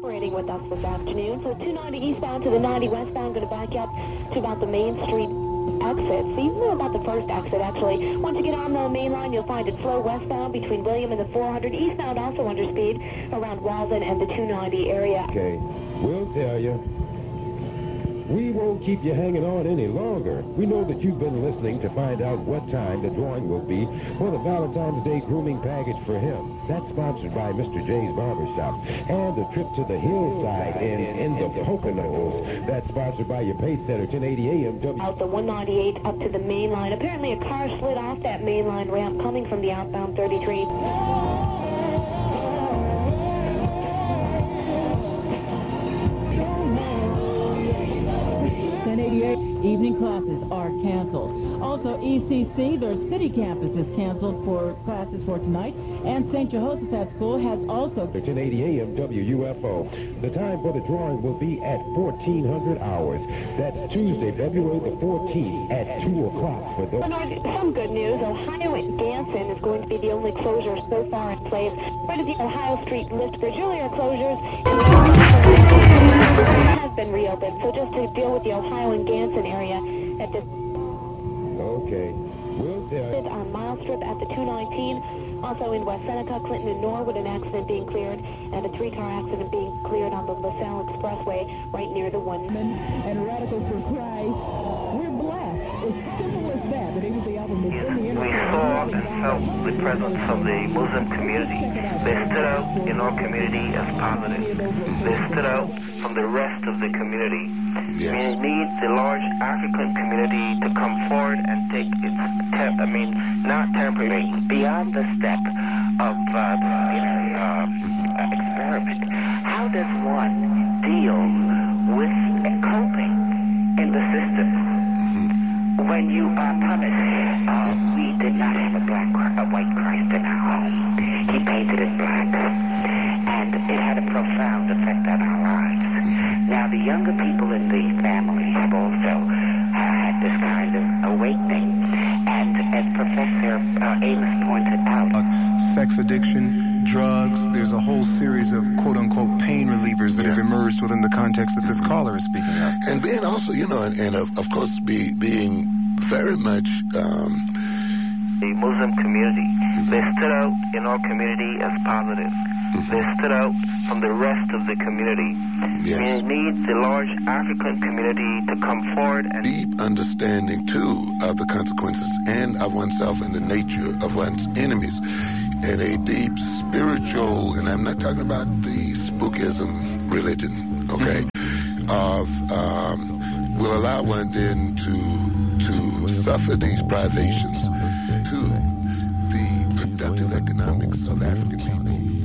cooperating with us this afternoon. So 290 eastbound to the 90 westbound, going to back up to about the Main Street exit. So you know about the first exit, actually. Once you get on the main line, you'll find it slow westbound between William and the 400. Eastbound also under speed around Walden and the 290 area. Okay, we'll tell you. We won't keep you hanging on any longer. We know that you've been listening to find out what time the drawing will be for the Valentine's Day grooming package for him. That's sponsored by Mr. J's Barbershop. And the trip to the hillside in the Poconos. That's sponsored by your Pace Center, 1080 AM. Out the 198 up to the main line. Apparently a car slid off that main line ramp coming from the outbound 33. Evening classes are canceled. Also, ECC, their city campus is canceled for classes for tonight, and St. Jehoshaphat School has also... 1080 AM WUFO. The time for the drawing will be at 1400 hours. That's Tuesday, February the 14th at 2 o'clock for those... Some good news. Ohio at Ganson is going to be the only closure so far in place. Right at the Ohio Street lift bridge. Earlier closures have been reopened. So just to deal with the Ohio and Ganson area at this... Okay. We'll tell you. On Mile Strip at the 219. Also in West Seneca, Clinton, and Norwood, an accident being cleared, and a 3-car accident being cleared on the LaSalle Expressway right near the one. And Radical for Christ, we're blessed. It's simple as that. The name of the album is in the We saw and felt the presence of the Muslim community. They stood out in our community as positive. They stood out from the rest of the community. Yes. We need the large African community to come forward and take its, not temporary, beyond the step of experiment. How does one deal with coping in the system when you are punished? We did not have a white Christ in our home. He painted it black, and it had a profound effect on our lives. Now, the younger people in the family have also had this kind of awakening, and as Professor Amos pointed out, sex addiction, drugs, there's a whole series of quote-unquote pain relievers that have emerged within the context that this caller is speaking of. And then also, and of course, being very much... the Muslim community, they stood out in our community as positive. They stood out from the rest of the community. Yes. We need the large African community to come forward and... deep understanding, too, of the consequences and of oneself and the nature of one's enemies. And a deep spiritual, and I'm not talking about the spookism religion, okay, will allow one then to suffer these privations to the productive economics of African people.